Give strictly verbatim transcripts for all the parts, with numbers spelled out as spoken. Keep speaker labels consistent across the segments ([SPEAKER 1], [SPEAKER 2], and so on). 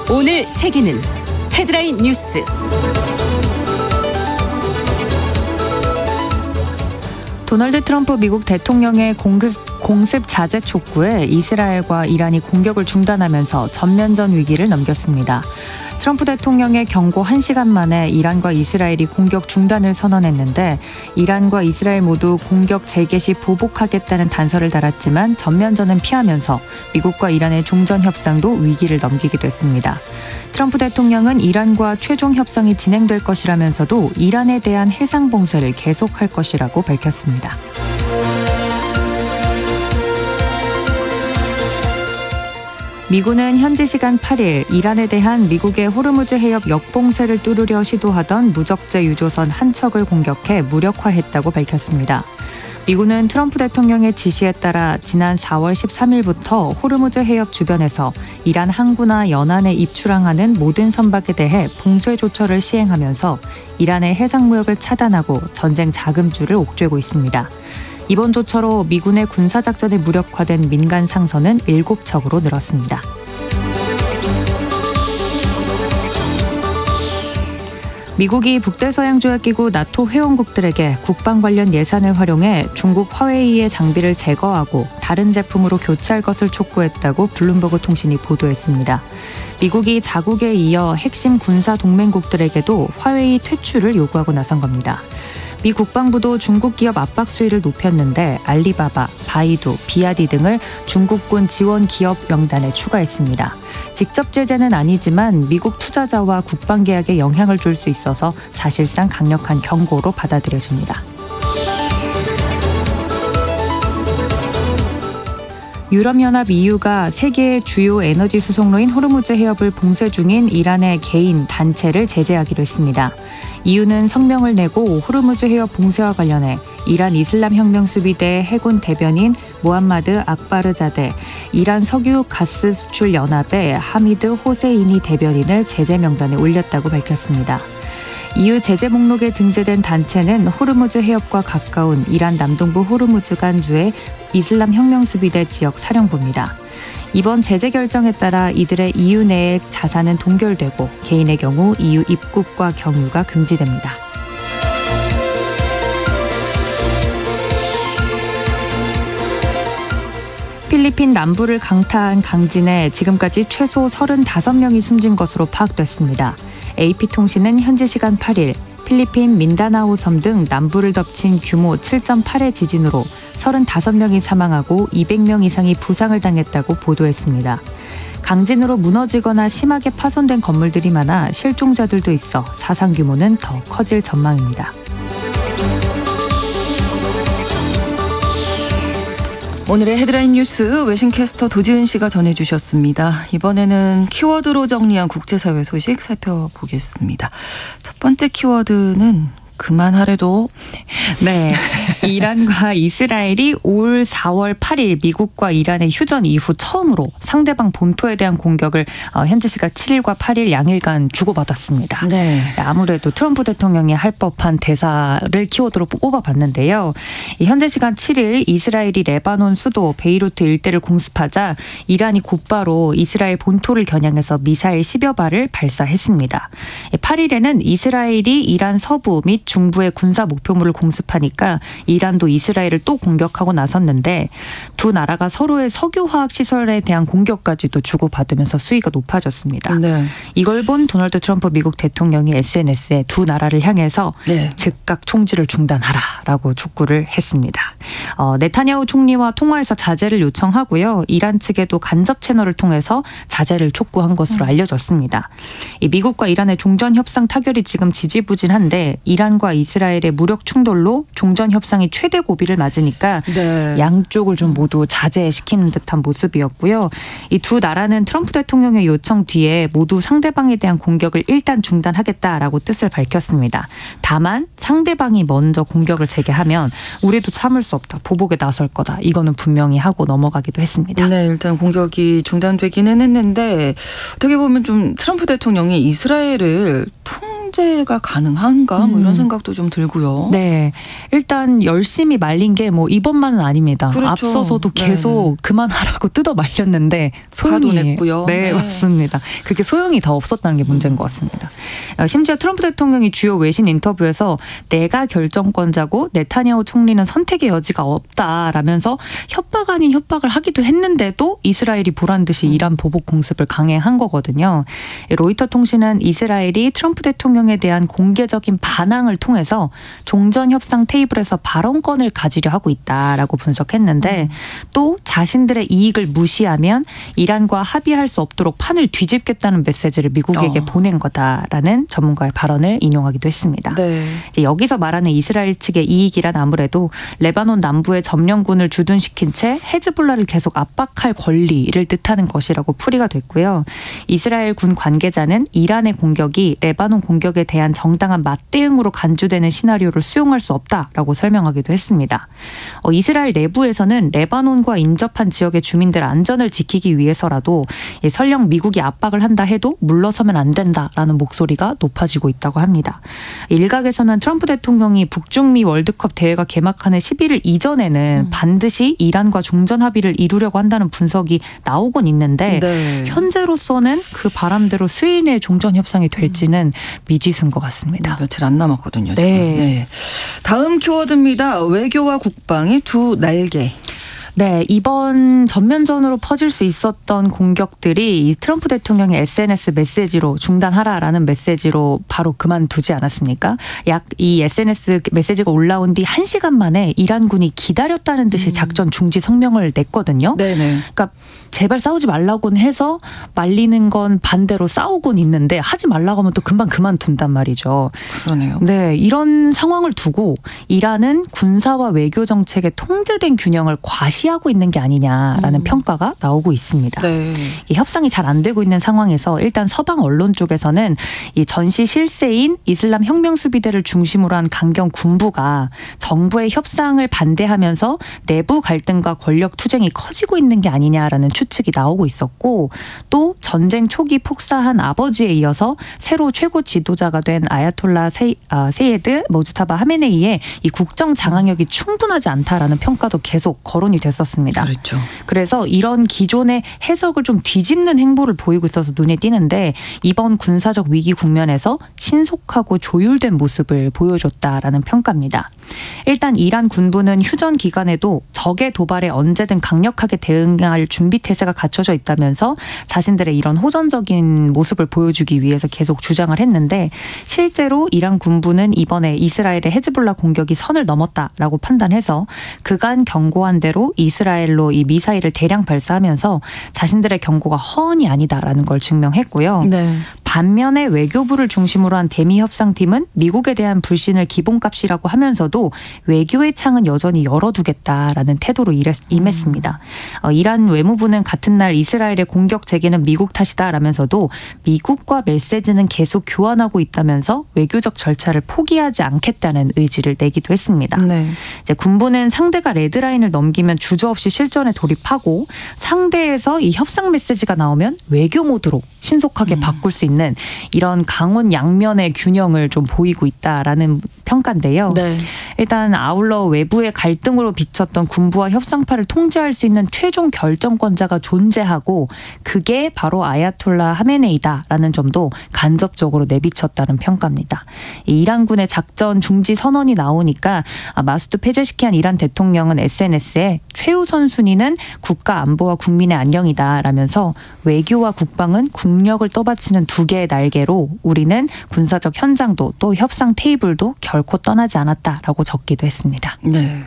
[SPEAKER 1] 오늘 세계는 헤드라인 뉴스.
[SPEAKER 2] 도널드 트럼프 미국 대통령의 공급, 공습 자제 촉구에 이스라엘과 이란이 공격을 중단하면서 전면전 위기를 넘겼습니다. 트럼프 대통령의 경고 한 시간 만에 이란과 이스라엘이 공격 중단을 선언했는데 이란과 이스라엘 모두 공격 재개 시 보복하겠다는 단서를 달았지만 전면전은 피하면서 미국과 이란의 종전 협상도 위기를 넘기기도 했습니다. 트럼프 대통령은 이란과 최종 협상이 진행될 것이라면서도 이란에 대한 해상 봉쇄를 계속할 것이라고 밝혔습니다. 미군은 현지 시간 팔 일 이란에 대한 미국의 호르무즈 해협 역봉쇄를 뚫으려 시도하던 무적재 유조선 한 척을 공격해 무력화했다고 밝혔습니다. 미군은 트럼프 대통령의 지시에 따라 지난 사월 십삼일부터 호르무즈 해협 주변에서 이란 항구나 연안에 입출항하는 모든 선박에 대해 봉쇄 조처를 시행하면서 이란의 해상무역을 차단하고 전쟁 자금줄을 옥죄고 있습니다. 이번 조처로 미군의 군사작전에 무력화된 민간 상선은 일곱 척으로 늘었습니다. 미국이 북대서양조약기구 나토 회원국들에게 국방 관련 예산을 활용해 중국 화웨이의 장비를 제거하고 다른 제품으로 교체할 것을 촉구했다고 블룸버그 통신이 보도했습니다. 미국이 자국에 이어 핵심 군사 동맹국들에게도 화웨이 퇴출을 요구하고 나선 겁니다. 미 국방부도 중국 기업 압박 수위를 높였는데 알리바바, 바이두, 비아디 등을 중국군 지원 기업 명단에 추가했습니다. 직접 제재는 아니지만 미국 투자자와 국방 계약에 영향을 줄 수 있어서 사실상 강력한 경고로 받아들여집니다. 유럽연합 이유가 세계의 주요 에너지 수송로인 호르무즈 해협을 봉쇄 중인 이란의 개인, 단체를 제재하기로 했습니다. 이유는 성명을 내고 호르무즈 해협 봉쇄와 관련해 이란 이슬람 혁명 수비대 해군 대변인 모함마드 악바르자데, 이란 석유 가스 수출 연합의 하미드 호세이니 대변인을 제재 명단에 올렸다고 밝혔습니다. 이유 제재 목록에 등재된 단체는 호르무즈 해협과 가까운 이란 남동부 호르무즈간주의 이슬람 혁명 수비대 지역 사령부입니다. 이번 제재 결정에 따라 이들의 이유 내의 자산은 동결되고 개인의 경우 이유 입국과 경유가 금지됩니다. 필리핀 남부를 강타한 강진에 지금까지 최소 서른다섯 명이 숨진 것으로 파악됐습니다. 에이피통신은 현지 시간 팔 일 필리핀 민다나오 섬 등 남부를 덮친 규모 칠 점 팔의 지진으로 서른다섯 명이 사망하고 이백 명 이상이 부상을 당했다고 보도했습니다. 강진으로 무너지거나 심하게 파손된 건물들이 많아 실종자들도 있어 사상 규모는 더 커질 전망입니다.
[SPEAKER 3] 오늘의 헤드라인 뉴스 외신캐스터 도지은 씨가 전해주셨습니다. 이번에는 키워드로 정리한 국제사회 소식 살펴보겠습니다. 첫 번째 키워드는 그만하래도.
[SPEAKER 2] 네, 이란과 이스라엘이 올 사월 팔일 미국과 이란의 휴전 이후 처음으로 상대방 본토에 대한 공격을 현지 시각 칠일과 팔일 양일간 주고받았습니다.
[SPEAKER 3] 네.
[SPEAKER 2] 아무래도 트럼프 대통령이 할 법한 대사를 키워드로 꼽아봤는데요. 현재 시간 칠일 이스라엘이 레바논 수도 베이루트 일대를 공습하자 이란이 곧바로 이스라엘 본토를 겨냥해서 미사일 십여 발을 발사했습니다. 팔일에는 이스라엘이 이란 서부 및 중부의 군사 목표물을 공습하니까 이란도 이스라엘을 또 공격하고 나섰는데 두 나라가 서로의 석유화학 시설에 대한 공격까지도 주고받으면서 수위가 높아졌습니다.
[SPEAKER 3] 네.
[SPEAKER 2] 이걸 본 도널드 트럼프 미국 대통령이 에스엔에스에 두 나라를 향해서 네. 즉각 총질을 중단하라라고 촉구를 했습니다. 어, 네타냐후 총리와 통화에서 자제를 요청하고요. 이란 측에도 간접 채널을 통해서 자제를 촉구한 것으로 알려졌습니다. 이 미국과 이란의 종전 협상 타결이 지금 지지부진한데 이란과 이스라엘의 무력 충돌로 종전 협상이 최대 고비를 맞으니까 네. 양쪽을 좀 모두 자제시키는 듯한 모습이었고요. 이 두 나라는 트럼프 대통령의 요청 뒤에 모두 상대방에 대한 공격을 일단 중단하겠다라고 뜻을 밝혔습니다. 다만 상대방이 먼저 공격을 재개하면 우리도 참을 수 없다. 보복에 나설 거다. 이거는 분명히 하고 넘어가기도 했습니다.
[SPEAKER 3] 네, 일단 공격이 중단되기는 했는데 어떻게 보면 좀 트럼프 대통령이 이스라엘을 통 통제가 가능한가 뭐 이런 생각도 좀 들고요.
[SPEAKER 2] 네, 일단 열심히 말린 게 뭐 이번만은 아닙니다.
[SPEAKER 3] 그렇죠.
[SPEAKER 2] 앞서서도 계속 네네. 그만하라고 뜯어 말렸는데 소용이
[SPEAKER 3] 냈고요.
[SPEAKER 2] 네, 네, 맞습니다. 그게 소용이 더 없었다는 게 문제인 것 같습니다. 심지어 트럼프 대통령이 주요 외신 인터뷰에서 내가 결정권자고 네타냐후 총리는 선택의 여지가 없다라면서 협박 아닌 협박을 하기도 했는데도 이스라엘이 보란 듯이 이란 보복 공습을 강행한 거거든요. 로이터 통신은 이스라엘이 트럼프 대통령에 대한 공개적인 반항을 통해서 종전 협상 테이블에서 발언권을 가지려 하고 있다라고 분석했는데 음. 또 자신들의 이익을 무시하면 이란과 합의할 수 없도록 판을 뒤집겠다는 메시지를 미국에게 어. 보낸 거다라는 전문가의 발언을 인용하기도 했습니다. 네. 이제 여기서 말하는 이스라엘 측의 이익이란 아무래도 레바논 남부의 점령군을 주둔시킨 채 헤즈볼라를 계속 압박할 권리를 뜻하는 것이라고 풀이가 됐고요. 이스라엘 군 관계자는 이란의 공격이 레바논 공격에 대한 정당한 맞대응으로 간주되는 시나리오를 수용할 수 없다라고 설명하기도 했습니다. 어, 이스라엘 내부에서는 레바논과 인접한 지역의 주민들 안전을 지키기 위해서라도 예, 설령 미국이 압박을 한다 해도 물러서면 안 된다라는 목소리가 높아지고 있다고 합니다. 일각에서는 트럼프 대통령이 북중미 월드컵 대회가 개막하는 십일 일 이전에는 음. 반드시 이란과 종전 합의를 이루려고 한다는 분석이 나오곤 있는데 네. 현재로서는 그 바람대로 수일 내에 종전 협상이 될지는 미지수인 것 같습니다.
[SPEAKER 3] 며칠 안 남았거든요. 지금.
[SPEAKER 2] 네.
[SPEAKER 3] 네. 다음 키워드입니다. 외교와 국방의 두 날개.
[SPEAKER 2] 네, 이번 전면전으로 퍼질 수 있었던 공격들이 트럼프 대통령의 에스엔에스 메시지로 중단하라라는 메시지로 바로 그만두지 않았습니까? 약 이 에스엔에스 메시지가 올라온 뒤 한 시간 만에 이란군이 기다렸다는 듯이 작전 중지 성명을 냈거든요. 네네. 그러니까 제발 싸우지 말라고는 해서 말리는 건 반대로 싸우곤 있는데 하지 말라고 하면 또 금방 그만둔단 말이죠.
[SPEAKER 3] 그러네요.
[SPEAKER 2] 네, 이런 상황을 두고 이란은 군사와 외교 정책의 통제된 균형을 과시하고 있는 게 아니냐라는 음. 평가가 나오고 있습니다. 네. 이 협상이 잘 안 되고 있는 상황에서 일단 서방 언론 쪽에서는 이 전시 실세인 이슬람 혁명 수비대를 중심으로 한 강경 군부가 정부의 협상을 반대하면서 내부 갈등과 권력 투쟁이 커지고 있는 게 아니냐라는 추측이 나오고 있었고 또 전쟁 초기 폭사한 아버지에 이어서 새로 최고 지도자가 된 아야톨라 세, 아, 세예드 모즈타바 하메네이의 이 국정 장악력이 충분하지 않다라는 평가도 계속 거론이 됐었습니다.
[SPEAKER 3] 그렇죠.
[SPEAKER 2] 그래서 이런 기존의 해석을 좀 뒤집는 행보를 보이고 있어서 눈에 띄는데 이번 군사적 위기 국면에서 신속하고 조율된 모습을 보여줬다라는 평가입니다. 일단 이란 군부는 휴전 기간에도 적의 도발에 언제든 강력하게 대응할 준비 태세가 갖춰져 있다면서 자신들의 이런 호전적인 모습을 보여주기 위해서 계속 주장을 했는데 실제로 이란 군부는 이번에 이스라엘의 헤즈볼라 공격이 선을 넘었다라고 판단해서 그간 경고한 대로 이스라엘로 이 미사일을 대량 발사하면서 자신들의 경고가 허언이 아니다라는 걸 증명했고요. 네. 반면에 외교부를 중심으로 한 대미 협상팀은 미국에 대한 불신을 기본값이라고 하면서도 외교의 창은 여전히 열어두겠다라는 태도로 임했습니다. 어, 이란 외무부는 같은 날 이스라엘의 공격 재개는 미국 탓이다라면서도 미국과 메시지는 계속 교환하고 있다면서 외교적 절차를 포기하지 않겠다는 의지를 내기도 했습니다. 네. 이제 군부는 상대가 레드라인을 넘기면 주저없이 실전에 돌입하고 상대에서 이 협상 메시지가 나오면 외교 모드로 신속하게 음. 바꿀 수 있는 이런 강원 양면의 균형을 좀 보이고 있다라는 평가인데요. 네. 일단 아울러 외부의 갈등으로 비쳤던 군부와 협상파를 통제할 수 있는 최종 결정권자가 존재하고 그게 바로 아야톨라 하메네이다라는 점도 간접적으로 내비쳤다는 평가입니다. 이란군의 작전 중지 선언이 나오니까 마수드 페제시키안 이란 대통령은 에스엔에스에 최우선 순위는 국가 안보와 국민의 안녕이다라면서 외교와 국방은 국력을 떠받치는 두 개의 날개로 우리는 군사적 현장도 또 협상 테이블도 결코 떠나지 않았다라고 적기도 했습니다.
[SPEAKER 3] 네.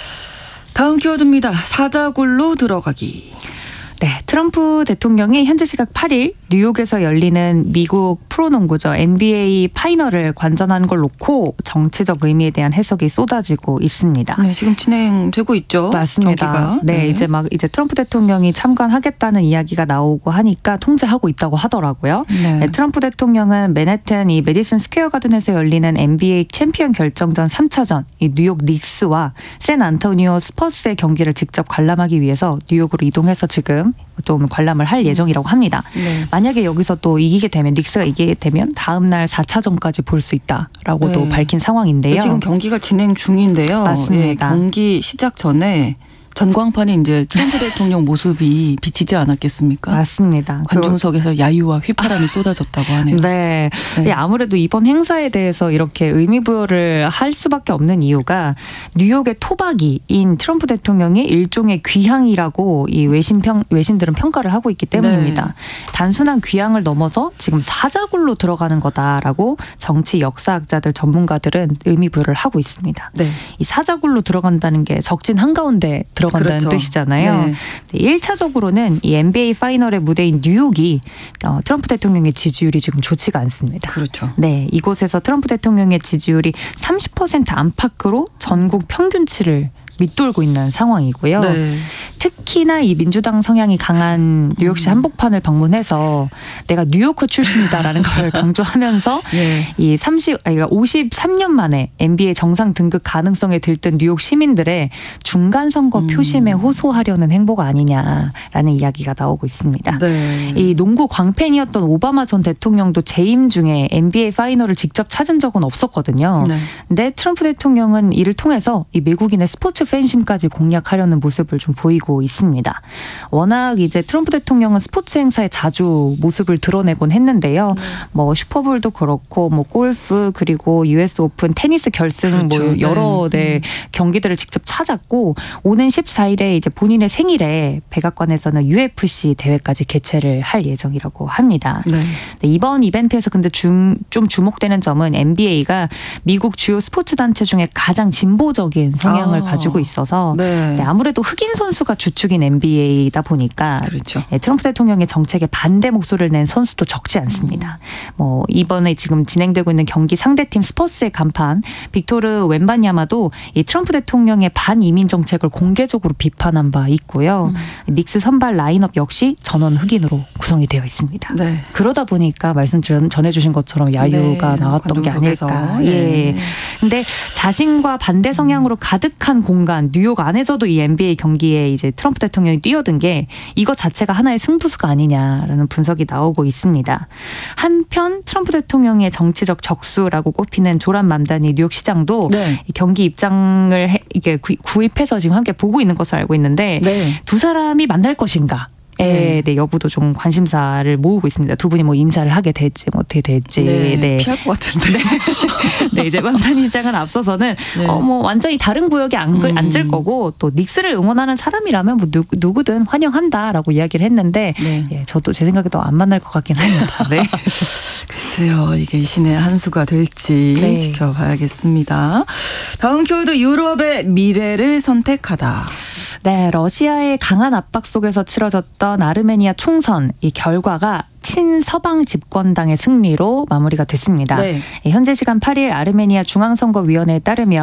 [SPEAKER 3] 다음 키워드입니다. 사자굴로 들어가기.
[SPEAKER 2] 네, 트럼프 대통령이 현지 시각 팔 일 뉴욕에서 열리는 미국 프로농구죠. 엔비에이 파이널을 관전한 걸 놓고 정치적 의미에 대한 해석이 쏟아지고 있습니다.
[SPEAKER 3] 네, 지금 진행되고 있죠.
[SPEAKER 2] 맞습니다.
[SPEAKER 3] 경기가.
[SPEAKER 2] 네,
[SPEAKER 3] 네,
[SPEAKER 2] 이제 막 이제 트럼프 대통령이 참관하겠다는 이야기가 나오고 하니까 통제하고 있다고 하더라고요. 네. 네, 트럼프 대통령은 맨해튼 이 메디슨 스퀘어 가든에서 열리는 엔비에이 챔피언 결정전 삼 차전 이 뉴욕 닉스와 샌안토니오 스퍼스의 경기를 직접 관람하기 위해서 뉴욕으로 이동해서 지금 좀 관람을 할 예정이라고 합니다.
[SPEAKER 3] 네.
[SPEAKER 2] 만약에 여기서 또 이기게 되면 닉스가 이기게 되면 다음 날 사 차전까지 볼 수 있다라고도
[SPEAKER 3] 네.
[SPEAKER 2] 밝힌 상황인데요.
[SPEAKER 3] 지금 경기가 진행 중인데요.
[SPEAKER 2] 맞습니다.
[SPEAKER 3] 예, 경기 시작 전에 전광판에 이제 트럼프 대통령 모습이 비치지 않았겠습니까?
[SPEAKER 2] 맞습니다.
[SPEAKER 3] 관중석에서 야유와 휘파람이 쏟아졌다고 하네요.
[SPEAKER 2] 네. 네. 아무래도 이번 행사에 대해서 이렇게 의미부여를 할 수밖에 없는 이유가 뉴욕의 토박이인 트럼프 대통령이 일종의 귀향이라고 이 외신평, 외신들은 평가를 하고 있기 때문입니다. 네. 단순한 귀향을 넘어서 지금 사자굴로 들어가는 거다라고 정치 역사학자들 전문가들은 의미부여를 하고 있습니다. 네. 이 사자굴로 들어간다는 게 적진 한가운데 들어 들어간다는 그렇죠. 뜻이잖아요. 네. 일 차적으로는 이 엔비에이 파이널의 무대인 뉴욕이 어, 트럼프 대통령의 지지율이 지금 좋지가 않습니다.
[SPEAKER 3] 그렇죠.
[SPEAKER 2] 네, 이곳에서 트럼프 대통령의 지지율이 삼십 퍼센트 안팎으로 전국 평균치를 밑돌고 있는 상황이고요. 네. 특히나 이 민주당 성향이 강한 뉴욕시 한복판을 방문해서 내가 뉴요커 출신이다라는 걸 강조하면서 네. 이 삼십, 아니, 오십삼 년 만에 엔비에이 정상 등극 가능성에 들뜬 뉴욕 시민들의 중간 선거 음. 표심에 호소하려는 행보가 아니냐라는 이야기가 나오고 있습니다. 네. 이 농구 광팬이었던 오바마 전 대통령도 재임 중에 엔비에이 파이널을 직접 찾은 적은 없었거든요. 네. 근데 트럼프 대통령은 이를 통해서 이 외국인의 스포츠 팬심까지 공략하려는 모습을 좀 보이고 있습니다. 워낙 이제 트럼프 대통령은 스포츠 행사에 자주 모습을 드러내곤 했는데요. 네. 뭐 슈퍼볼도 그렇고 뭐 골프 그리고 유에스 오픈 테니스 결승 그렇죠. 뭐 여러 네. 네, 경기들을 직접 찾았고 오는 십사 일에 이제 본인의 생일에 백악관에서는 유에프씨 대회까지 개최를 할 예정이라고 합니다. 네. 네, 이번 이벤트에서 근데 중, 좀 주목되는 점은 엔비에이가 미국 주요 스포츠 단체 중에 가장 진보적인 성향을 아. 가지고 있어서 네. 네, 아무래도 흑인 선수가 주축인 엔비에이다 보니까
[SPEAKER 3] 그렇죠.
[SPEAKER 2] 네, 트럼프 대통령의 정책에 반대 목소리를 낸 선수도 적지 않습니다. 음. 뭐 이번에 지금 진행되고 있는 경기 상대팀 스퍼스의 간판 빅토르 웬바냐마도 이 트럼프 대통령의 반이민 정책을 공개적으로 비판한 바 있고요. 음. 닉스 선발 라인업 역시 전원 흑인으로 구성이 되어 있습니다. 네. 그러다 보니까 말씀 전해주신 것처럼 야유가 네. 나왔던 게 아닐까. 예. 예. 근데 자신과 반대 성향으로 가득한 공간 뉴욕 안에서도 이 엔비에이 경기에 이제 트럼프 대통령이 뛰어든 게 이것 자체가 하나의 승부수가 아니냐라는 분석이 나오고 있습니다. 한편 트럼프 대통령의 정치적 적수라고 꼽히는 조란 맘다니 뉴욕 시장도 네. 경기 입장을 해, 이게 구입해서 지금 함께 보고 있는 것을 알고 있는데 네. 두 사람이 만날 것인가? 에 네. 여부도 좀 관심사를 모으고 있습니다. 두 분이 뭐 인사를 하게 될지 뭐 어떻게 될지
[SPEAKER 3] 네, 네. 피할 것 같은데.
[SPEAKER 2] 네, 이제 맘다니 시장은 앞서서는 네. 어, 뭐 완전히 다른 구역에 안, 음. 앉을 거고 또 닉스를 응원하는 사람이라면 뭐 누, 누구든 환영한다라고 이야기를 했는데 네. 예, 저도 제 생각에도 안 만날 것 같긴 합니다. 네.
[SPEAKER 3] 글쎄요, 이게 신의 한 수가 될지 네. 지켜봐야겠습니다. 다음 키워드 유럽의 미래를 선택하다.
[SPEAKER 2] 네, 러시아의 강한 압박 속에서 치러졌던 아르메니아 총선 이 결과가 친서방 집권당의 승리로 마무리가 됐습니다. 네. 현재 시간 팔 일 아르메니아 중앙선거위원회에 따르면